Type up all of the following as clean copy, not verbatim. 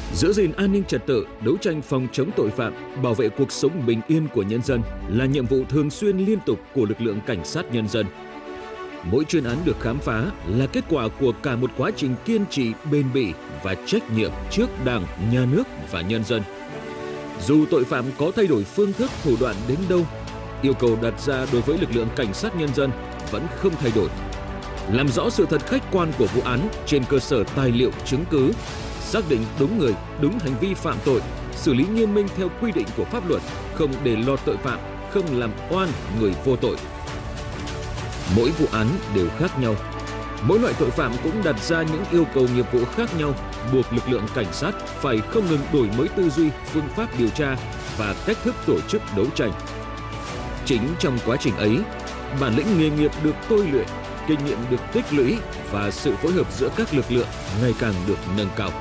Giữ gìn an ninh trật tự, đấu tranh phòng chống tội phạm, bảo vệ cuộc sống bình yên của nhân dân là nhiệm vụ thường xuyên liên tục của lực lượng cảnh sát nhân dân. Mỗi chuyên án được khám phá là kết quả của cả một quá trình kiên trì, bền bỉ và trách nhiệm trước Đảng, Nhà nước và nhân dân. Dù tội phạm có thay đổi phương thức, thủ đoạn đến đâu, yêu cầu đặt ra đối với lực lượng cảnh sát nhân dân vẫn không thay đổi. Làm rõ sự thật khách quan của vụ án trên cơ sở tài liệu chứng cứ, xác định đúng người, đúng hành vi phạm tội, xử lý nghiêm minh theo quy định của pháp luật, không để lọt tội phạm, không làm oan người vô tội. Mỗi vụ án đều khác nhau. Mỗi loại tội phạm cũng đặt ra những yêu cầu nghiệp vụ khác nhau, buộc lực lượng cảnh sát phải không ngừng đổi mới tư duy, phương pháp điều tra và cách thức tổ chức đấu tranh. Chính trong quá trình ấy, bản lĩnh nghề nghiệp được tôi luyện, kinh nghiệm được tích lũy và sự phối hợp giữa các lực lượng ngày càng được nâng cao.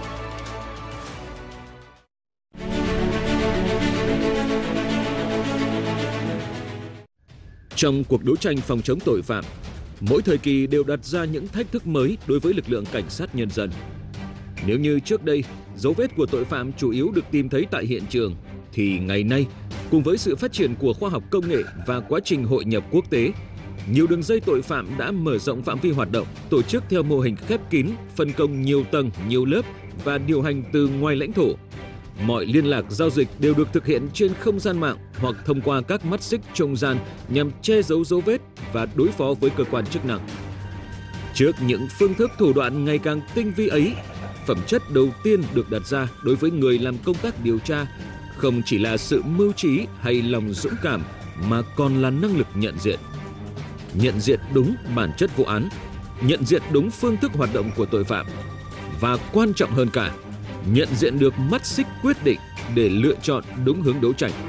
Trong cuộc đấu tranh phòng chống tội phạm, mỗi thời kỳ đều đặt ra những thách thức mới đối với lực lượng cảnh sát nhân dân. Nếu như trước đây, dấu vết của tội phạm chủ yếu được tìm thấy tại hiện trường, thì ngày nay, cùng với sự phát triển của khoa học công nghệ và quá trình hội nhập quốc tế, nhiều đường dây tội phạm đã mở rộng phạm vi hoạt động, tổ chức theo mô hình khép kín, phân công nhiều tầng, nhiều lớp và điều hành từ ngoài lãnh thổ. Mọi liên lạc giao dịch đều được thực hiện trên không gian mạng hoặc thông qua các mắt xích trung gian nhằm che giấu dấu vết và đối phó với cơ quan chức năng. Trước những phương thức thủ đoạn ngày càng tinh vi ấy, phẩm chất đầu tiên được đặt ra đối với người làm công tác điều tra không chỉ là sự mưu trí hay lòng dũng cảm mà còn là năng lực nhận diện. Nhận diện đúng bản chất vụ án, nhận diện đúng phương thức hoạt động của tội phạm và quan trọng hơn cả, nhận diện được mắt xích quyết định để lựa chọn đúng hướng đấu tranh.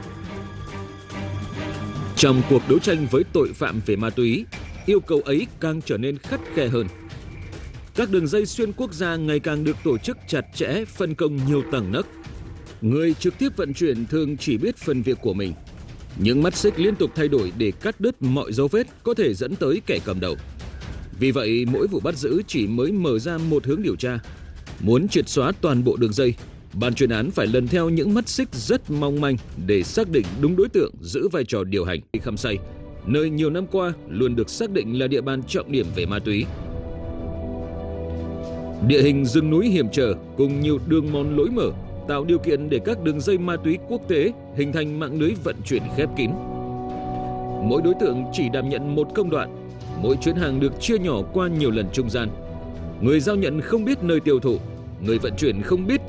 Trong cuộc đấu tranh với tội phạm về ma túy, yêu cầu ấy càng trở nên khắt khe hơn. Các đường dây xuyên quốc gia ngày càng được tổ chức chặt chẽ, phân công nhiều tầng nấc. Người trực tiếp vận chuyển thường chỉ biết phần việc của mình. Những mắt xích liên tục thay đổi để cắt đứt mọi dấu vết có thể dẫn tới kẻ cầm đầu. Vì vậy, mỗi vụ bắt giữ chỉ mới mở ra một hướng điều tra. Muốn triệt xóa toàn bộ đường dây, ban chuyên án phải lần theo những mắt xích rất mong manh để xác định đúng đối tượng giữ vai trò điều hành. Khăm Say, nơi nhiều năm qua luôn được xác định là địa bàn trọng điểm về ma túy. Địa hình rừng núi hiểm trở cùng nhiều đường mòn lối mở tạo điều kiện để các đường dây ma túy quốc tế hình thành mạng lưới vận chuyển khép kín. Mỗi đối tượng chỉ đảm nhận một công đoạn, mỗi chuyến hàng được chia nhỏ qua nhiều lần trung gian. Người giao nhận không biết nơi tiêu thụ, người vận chuyển không biết